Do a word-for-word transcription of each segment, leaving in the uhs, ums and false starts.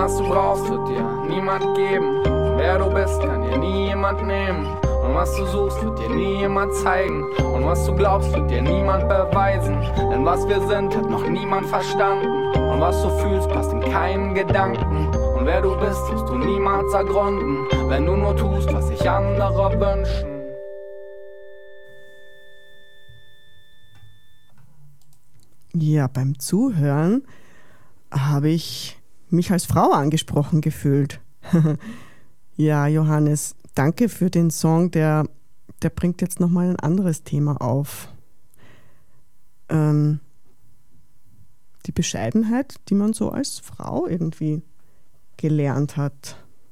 was du brauchst, wird dir niemand geben. Wer du bist, kann dir nie jemand nehmen. Und was du suchst, wird dir nie jemand zeigen. Und was du glaubst, wird dir niemand beweisen. Denn was wir sind, hat noch niemand verstanden. Und was du fühlst, passt in keinen Gedanken. Und wer du bist, wirst du niemals ergründen, wenn du nur tust, was sich andere wünschen. Ja, beim Zuhören habe ich mich als Frau angesprochen gefühlt. Ja, Johannes, danke für den Song, der, der bringt jetzt nochmal ein anderes Thema auf. Ähm, die Bescheidenheit, die man so als Frau irgendwie gelernt hat.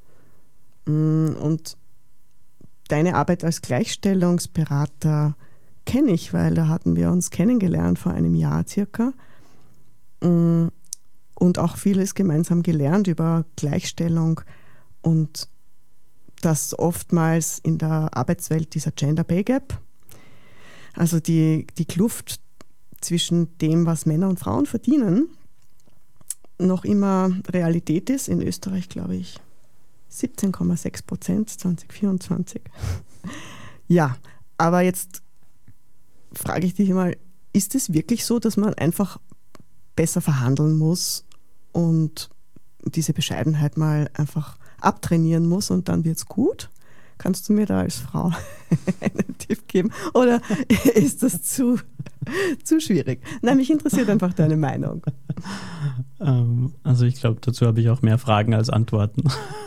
Und deine Arbeit als Gleichstellungsberater kenne ich, weil da hatten wir uns kennengelernt vor einem Jahr circa und auch vieles gemeinsam gelernt über Gleichstellung und das oftmals in der Arbeitswelt dieser Gender Pay Gap, also die, die Kluft zwischen dem, was Männer und Frauen verdienen, noch immer Realität ist. In Österreich, glaube ich, siebzehn Komma sechs Prozent zwanzig vierundzwanzig. Ja, aber jetzt frage ich dich mal, ist es wirklich so, dass man einfach besser verhandeln muss und diese Bescheidenheit mal einfach abtrainieren muss und dann wird es gut? Kannst du mir da als Frau einen Tipp geben? Oder ist das zu, zu schwierig? Nein, mich interessiert einfach deine Meinung. Ähm, also ich glaube, dazu habe ich auch mehr Fragen als Antworten.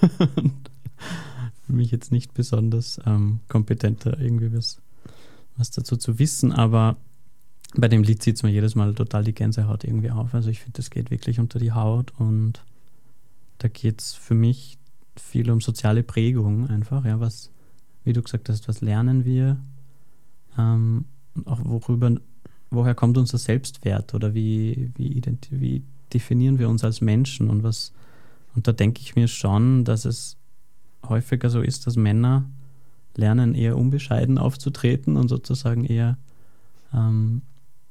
Für mich jetzt nicht besonders ähm, kompetenter irgendwie was, was dazu zu wissen, aber bei dem Lied zieht es mir jedes Mal total die Gänsehaut irgendwie auf. Also ich finde, das geht wirklich unter die Haut und da geht es für mich viel um soziale Prägung einfach, ja, was, wie du gesagt hast, was lernen wir, ähm, und auch worüber, woher kommt unser Selbstwert oder wie, wie, identi- wie definieren wir uns als Menschen und was, und da denke ich mir schon, dass es häufiger so ist, dass Männer lernen, eher unbescheiden aufzutreten und sozusagen eher ähm,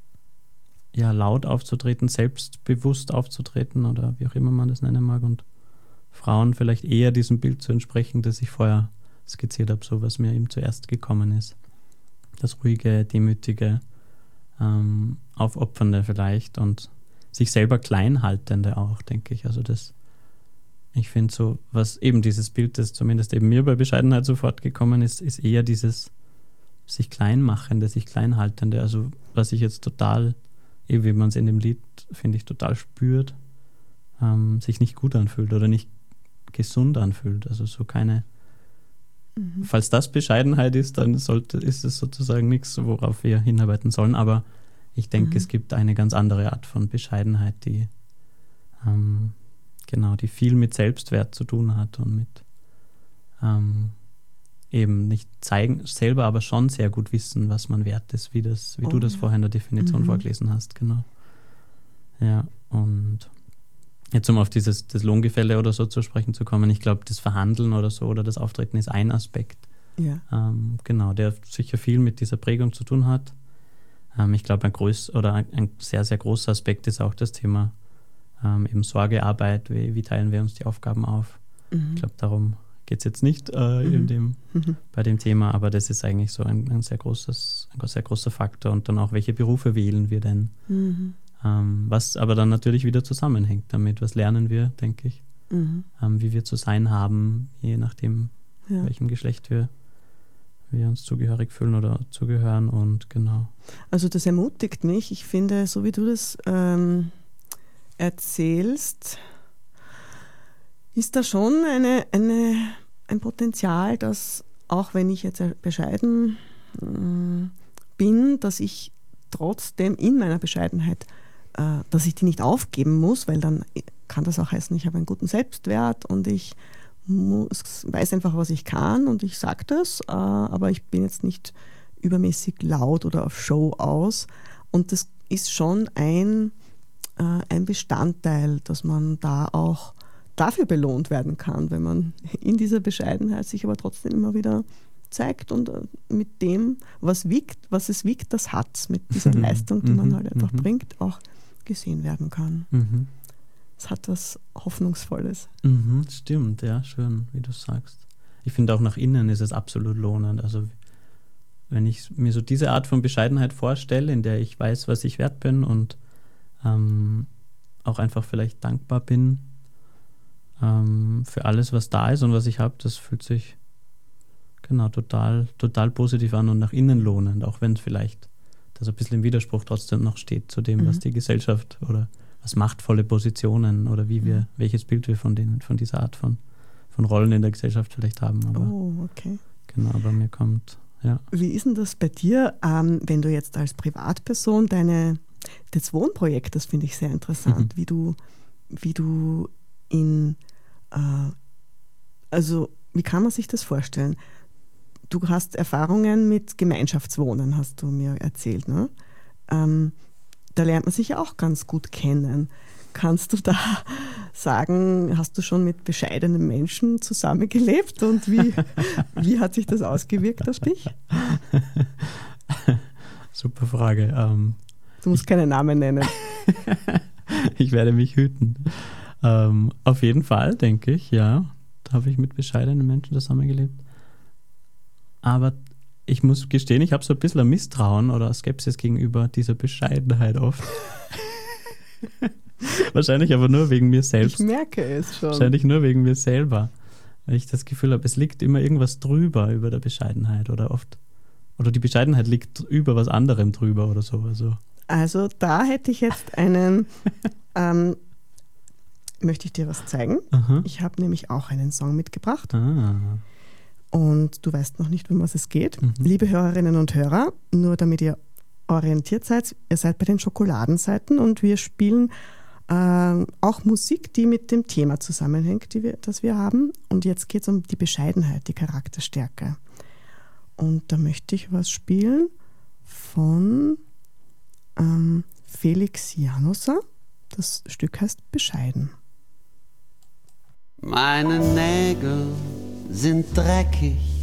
ja, laut aufzutreten, selbstbewusst aufzutreten oder wie auch immer man das nennen mag und Frauen vielleicht eher diesem Bild zu entsprechen, das ich vorher skizziert habe, so was mir eben zuerst gekommen ist. Das ruhige, demütige, ähm, aufopfernde vielleicht und sich selber kleinhaltende auch, denke ich. Also das, ich finde so, was eben dieses Bild, das zumindest eben mir bei Bescheidenheit sofort gekommen ist, ist eher dieses sich kleinmachende, sich kleinhaltende, also was ich jetzt total, eben wie man es in dem Lied, finde ich, total spürt, ähm, sich nicht gut anfühlt oder nicht gesund anfühlt. Also so keine, mhm. falls das Bescheidenheit ist, dann sollte, ist es sozusagen nichts, worauf wir hinarbeiten sollen. Aber ich denke, mhm. es gibt eine ganz andere Art von Bescheidenheit, die ähm, genau, die viel mit Selbstwert zu tun hat und mit ähm, eben nicht zeigen, selber aber schon sehr gut wissen, was man wert ist, wie das, wie oh, du das ja. vorher in der Definition mhm. vorgelesen hast, genau. Ja, und jetzt um auf dieses das Lohngefälle oder so zu sprechen zu kommen, ich glaube, das Verhandeln oder so oder das Auftreten ist ein Aspekt, ja. ähm, genau, der sicher viel mit dieser Prägung zu tun hat. Ähm, ich glaube, ein, groß, oder ein, ein sehr, sehr großer Aspekt ist auch das Thema ähm, eben Sorgearbeit, wie, wie teilen wir uns die Aufgaben auf. Mhm. Ich glaube, darum geht es jetzt nicht äh, mhm. in dem, mhm. bei dem Thema, aber das ist eigentlich so ein, ein, sehr großes, ein sehr großer Faktor und dann auch, welche Berufe wählen wir denn? Mhm. Ähm, was aber dann natürlich wieder zusammenhängt damit, was lernen wir, denke ich, mhm. ähm, wie wir zu sein haben, je nachdem, ja. welchem Geschlecht wir, wir uns zugehörig fühlen oder zugehören und genau. Also das ermutigt mich. Ich finde, so wie du das ähm, erzählst, ist da schon eine, eine, ein Potenzial, dass auch wenn ich jetzt bescheiden äh, bin, dass ich trotzdem in meiner Bescheidenheit dass ich die nicht aufgeben muss, weil dann kann das auch heißen, ich habe einen guten Selbstwert und ich muss, weiß einfach, was ich kann und ich sage das, aber ich bin jetzt nicht übermäßig laut oder auf Show aus. Und das ist schon ein, ein Bestandteil, dass man da auch dafür belohnt werden kann, wenn man in dieser Bescheidenheit sich aber trotzdem immer wieder zeigt und mit dem, was wiegt, was es wiegt, das hat es, mit dieser Leistung, die man halt einfach bringt, auch gesehen werden kann. Mhm. Es hat was Hoffnungsvolles. Mhm, stimmt, ja, schön, wie du sagst. Ich finde auch nach innen ist es absolut lohnend. Also wenn ich mir so diese Art von Bescheidenheit vorstelle, in der ich weiß, was ich wert bin und ähm, auch einfach vielleicht dankbar bin ähm, für alles, was da ist und was ich habe, das fühlt sich genau total, total positiv an und nach innen lohnend, auch wenn es vielleicht da so ein bisschen im Widerspruch trotzdem noch steht zu dem, mhm. was die Gesellschaft oder was machtvolle Positionen oder wie wir, welches Bild wir von denen, von dieser Art von, von Rollen in der Gesellschaft vielleicht haben. Aber, oh, okay. Genau, aber mir kommt, ja. Wie ist denn das bei dir, ähm, wenn du jetzt als Privatperson deine, das Wohnprojekt, das finde ich sehr interessant, mhm. wie du, wie du in, äh, also wie kann man sich das vorstellen? Du hast Erfahrungen mit Gemeinschaftswohnen, hast du mir erzählt, ne? Ähm, da lernt man sich ja auch ganz gut kennen. Kannst du da sagen, hast du schon mit bescheidenen Menschen zusammengelebt und wie, wie hat sich das ausgewirkt auf dich? Super Frage. Ähm, du musst keine Namen nennen. Ich werde mich hüten. Ähm, auf jeden Fall, denke ich, ja. Da habe ich mit bescheidenen Menschen zusammengelebt. Aber ich muss gestehen, ich habe so ein bisschen ein Misstrauen oder Skepsis gegenüber dieser Bescheidenheit oft. Wahrscheinlich aber nur wegen mir selbst. Ich merke es schon. Wahrscheinlich nur wegen mir selber. Weil ich das Gefühl habe, es liegt immer irgendwas drüber über der Bescheidenheit oder oft. Oder die Bescheidenheit liegt über was anderem drüber oder so. Also, also da hätte ich jetzt einen, ähm, möchte ich dir was zeigen. Aha. Ich habe nämlich auch einen Song mitgebracht. Ah. Und du weißt noch nicht, um was es geht. Mhm. Liebe Hörerinnen und Hörer, nur damit ihr orientiert seid, ihr seid bei den Schokoladenseiten und wir spielen äh, auch Musik, die mit dem Thema zusammenhängt, die wir, das wir haben. Und jetzt geht es um die Bescheidenheit, die Charakterstärke. Und da möchte ich was spielen von ähm, Felix Janosser. Das Stück heißt Bescheiden. Meine Nägel sind dreckig